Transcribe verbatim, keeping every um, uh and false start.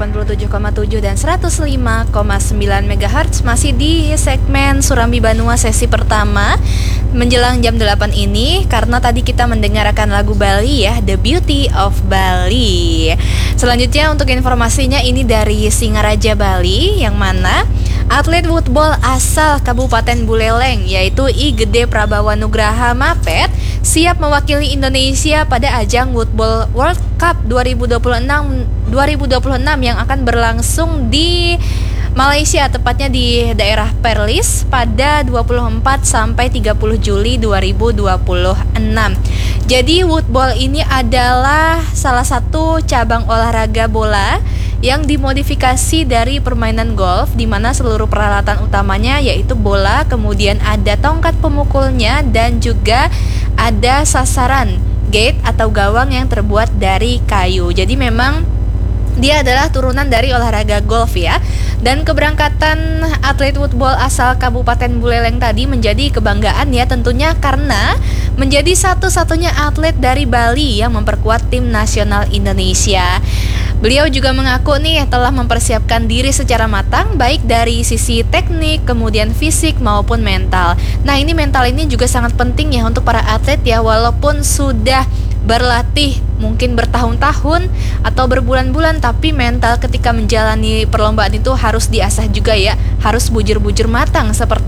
delapan puluh tujuh koma tujuh dan seratus lima koma sembilan megahertz. Masih di segmen Surambi Banua sesi pertama menjelang jam delapan ini, karena tadi kita mendengarkan lagu Bali ya, The Beauty of Bali. Selanjutnya untuk informasinya ini dari Singaraja Bali, yang mana atlet woodball asal Kabupaten Buleleng yaitu I Gede Prabawa Nugraha Mapet siap mewakili Indonesia pada ajang Woodball World Cup dua ribu dua puluh enam yang akan berlangsung di Malaysia, tepatnya di daerah Perlis pada dua puluh empat sampai tiga puluh Juli dua ribu dua puluh enam. Jadi woodball ini adalah salah satu cabang olahraga bola yang dimodifikasi dari permainan golf, di mana seluruh peralatan utamanya yaitu bola, kemudian ada tongkat pemukulnya dan juga ada sasaran gate atau gawang yang terbuat dari kayu. Jadi memang dia adalah turunan dari olahraga golf ya. Dan keberangkatan atlet woodball asal Kabupaten Buleleng tadi menjadi kebanggaan ya tentunya, karena menjadi satu-satunya atlet dari Bali yang memperkuat tim nasional Indonesia. Beliau juga mengaku nih telah mempersiapkan diri secara matang, baik dari sisi teknik, kemudian fisik maupun mental. Nah, ini mental ini juga sangat penting ya untuk para atlet ya, walaupun sudah berlatih mungkin bertahun-tahun atau berbulan-bulan, tapi mental ketika menjalani perlombaan itu harus diasah juga ya, harus bujur-bujur matang seperti